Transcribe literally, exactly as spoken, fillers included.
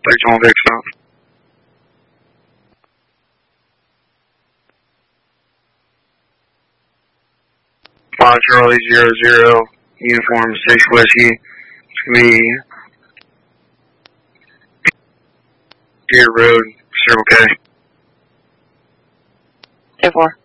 Thanks, on Vic stop. Five Charlie zero zero, uniform six whiskey. It's gonna be Deer Road, Circle K. Two four.